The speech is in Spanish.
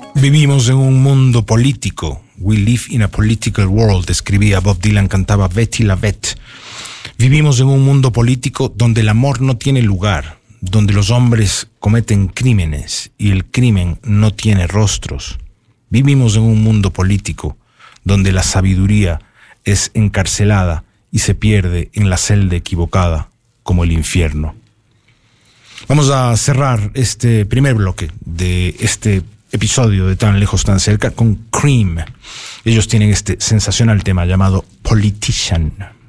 Vivimos en un mundo político. We live in a political world, escribía Bob Dylan, cantaba Betty LaVette. Vivimos en un mundo político donde el amor no tiene lugar, donde los hombres cometen crímenes y el crimen no tiene rostros. Vivimos en un mundo político donde la sabiduría es encarcelada y se pierde en la celda equivocada, como el infierno. Vamos a cerrar este primer bloque de este episodio de Tan Lejos, Tan Cerca con Cream. Ellos tienen este sensacional tema llamado Politician.